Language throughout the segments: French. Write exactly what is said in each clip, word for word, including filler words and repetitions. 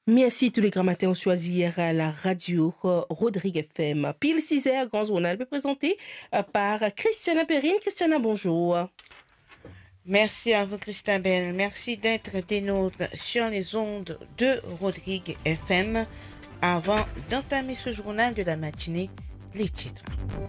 Merci tous les grands matins, on choisit hier à la radio euh, Rodrigue F M. Pile six heures, grand journal présenté euh, par Christiana Perrine. Christiana, bonjour. Merci à vous, Christabel. Merci d'être des nôtres sur les ondes de Rodrigue F M. Avant d'entamer ce journal de la matinée, les titres.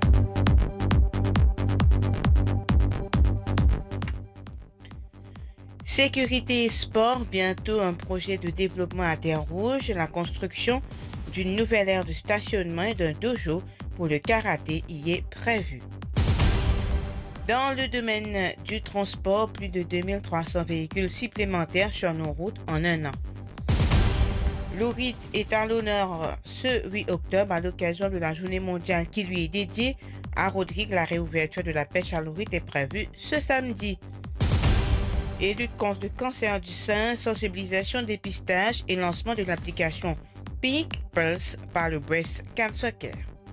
Sécurité et sport, bientôt un projet de développement à Terre-Rouge, la construction d'une nouvelle aire de stationnement et d'un dojo pour le karaté y est prévue. Dans le domaine du transport, plus de deux mille trois cents véhicules supplémentaires sur nos routes en un an. L'O R I D est à l'honneur ce huit octobre à l'occasion de la journée mondiale qui lui est dédiée. À Rodrigue, la réouverture de la pêche à l'O R I D est prévue ce samedi. Et lutte contre le cancer du sein, sensibilisation, dépistage et lancement de l'application Pink Pulse par le Breast Cancer Care.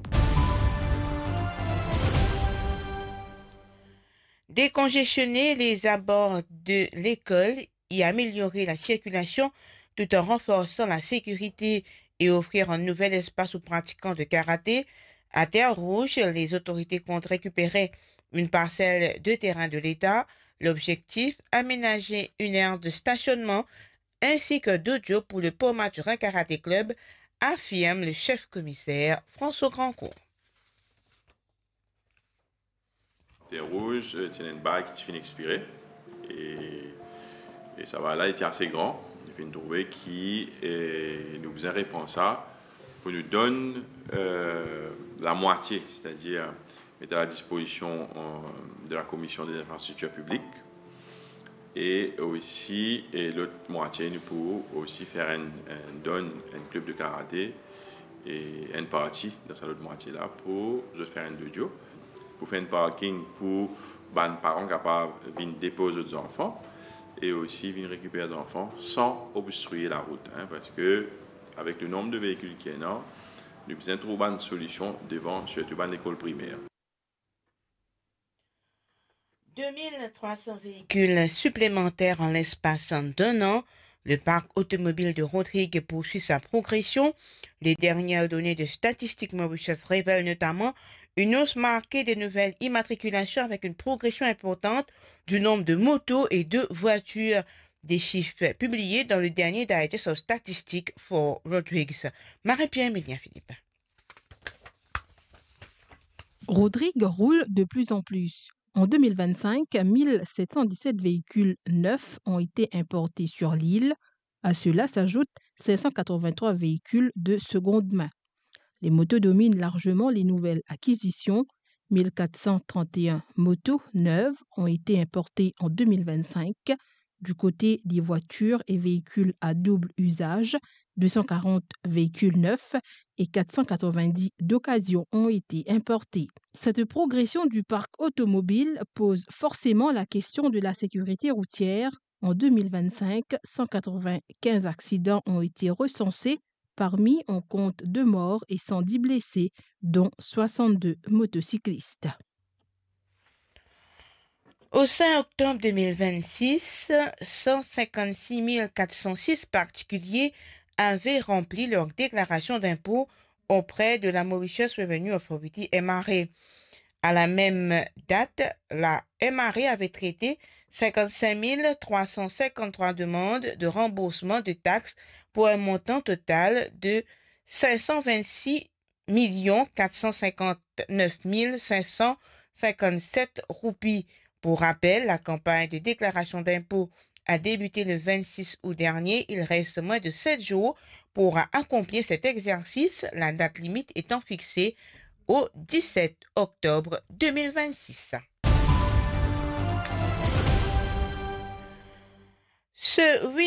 Décongestionner les abords de l'école et améliorer la circulation tout en renforçant la sécurité et offrir un nouvel espace aux pratiquants de karaté. À Terre-Rouge, les autorités comptent récupérer une parcelle de terrain de l'État. L'objectif, aménager une aire de stationnement ainsi qu'un dojo pour le Port Maturin Karaté Club, affirme le chef commissaire François Grandcourt. Terre-Rouge, c'est une bague qui finit expirée et, et ça va là, il est assez grand. Il faut nous trouver qui est, nous faisons répondre ça pour nous donner euh, la moitié, c'est-à-dire mettre à la disposition euh, de la commission des infrastructures publiques et aussi et l'autre moitié nous pour aussi faire un, un don un club de karaté et une partie dans cette autre moitié là pour faire un dojo, pour faire un parking pour les parents capables de venir déposer les enfants et aussi venir récupérer les enfants sans obstruer la route, hein, parce que avec le nombre de véhicules qui est là, nous devons trouver une solution devant surtout l'école primaire. deux mille trois cents véhicules supplémentaires en l'espace d'un an. Le parc automobile de Rodrigue poursuit sa progression. Les dernières données de Statistiques Mauritius révèlent notamment une hausse marquée des nouvelles immatriculations avec une progression importante du nombre de motos et de voitures. Des chiffres publiés dans le dernier Digest of Statistics for Rodrigues. Marie-Pierre Emilien Philippe. Rodrigue roule de plus en plus. En deux mille vingt-cinq, mille sept cent dix-sept véhicules neufs ont été importés sur l'île. À cela s'ajoutent cinq cent quatre-vingt-trois véhicules de seconde main. Les motos dominent largement les nouvelles acquisitions. mille quatre cent trente et un motos neuves ont été importées en deux mille vingt-cinq. Du côté des voitures et véhicules à double usage, deux cent quarante véhicules neufs et quatre cent quatre-vingt-dix d'occasion ont été importés. Cette progression du parc automobile pose forcément la question de la sécurité routière. En deux mille vingt-cinq, cent quatre-vingt-quinze accidents ont été recensés. Parmi, on compte deux morts et cent dix blessés, dont soixante-deux motocyclistes. Au cinq octobre deux mille vingt-six, cent cinquante-six mille quatre cent six particuliers avaient rempli leur déclaration d'impôt auprès de la Mauritius Revenue Authority M R A. À la même date, la M R A avait traité cinquante-cinq mille trois cent cinquante-trois demandes de remboursement de taxes pour un montant total de cinq cent vingt-six millions quatre cent cinquante-neuf mille cinq cent cinquante-sept roupies. Pour rappel, la campagne de déclaration d'impôt a débuté le vingt-six août dernier. Il reste moins de sept jours pour accomplir cet exercice, la date limite étant fixée au dix-sept octobre deux mille vingt-six. Ce